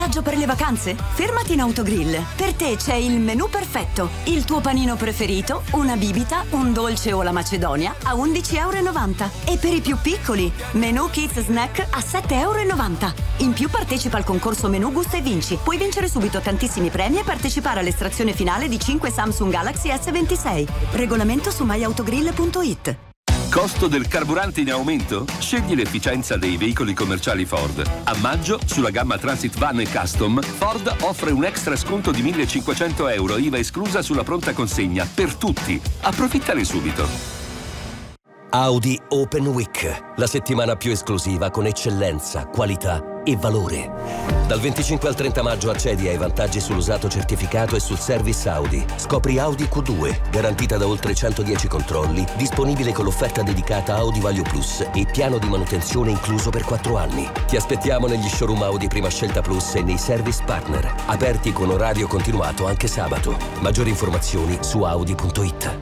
Viaggio per le vacanze? Fermati in Autogrill. Per te c'è il menù perfetto. Il tuo panino preferito, una bibita, un dolce o la macedonia a €11,90. E per i più piccoli, menù Kids Snack a €7,90. In più partecipa al concorso menù Gusta e Vinci. Puoi vincere subito tantissimi premi e partecipare all'estrazione finale di 5 Samsung Galaxy S26. Regolamento su myautogrill.it. Costo del carburante in aumento? Scegli l'efficienza dei veicoli commerciali Ford. A maggio, sulla gamma Transit Van e Custom, Ford offre un extra sconto di €1.500, IVA esclusa sulla pronta consegna, per tutti. Approfittane subito. Audi Open Week, la settimana più esclusiva con eccellenza, qualità e valore. Dal 25 al 30 maggio accedi ai vantaggi sull'usato certificato e sul service Audi. Scopri Audi Q2, garantita da oltre 110 controlli, disponibile con l'offerta dedicata Audi Value Plus e piano di manutenzione incluso per 4 anni. Ti aspettiamo negli showroom Audi Prima Scelta Plus e nei service partner, aperti con orario continuato anche sabato. Maggiori informazioni su audi.it.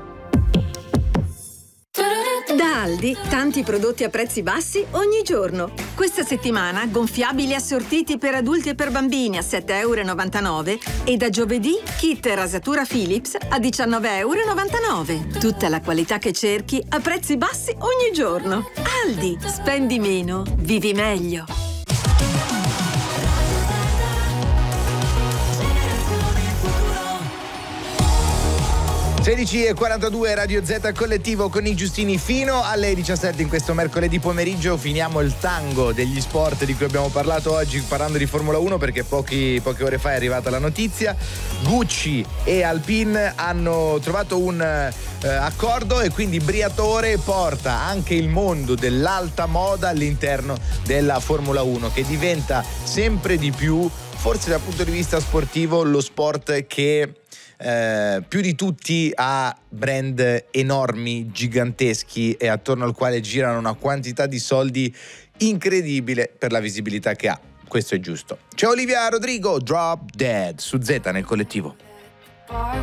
Da Aldi, tanti prodotti a prezzi bassi ogni giorno. Questa settimana gonfiabili assortiti per adulti e per bambini a €7,99 e da giovedì kit rasatura Philips a €19,99. Tutta la qualità che cerchi a prezzi bassi ogni giorno. Aldi, spendi meno, vivi meglio. 16:42 Radio Z Collettivo con i Giustini fino alle 17 in questo mercoledì pomeriggio. Finiamo il tango degli sport di cui abbiamo parlato oggi parlando di Formula 1, perché poche ore fa è arrivata la notizia. Gucci e Alpine hanno trovato un accordo e quindi Briatore porta anche il mondo dell'alta moda all'interno della Formula 1, che diventa sempre di più, forse dal punto di vista sportivo, lo sport che più di tutti ha brand enormi, giganteschi e attorno al quale girano una quantità di soldi incredibile per la visibilità che ha. Questo è giusto. C'è Olivia Rodrigo, Drop Dead su Z nel Collettivo.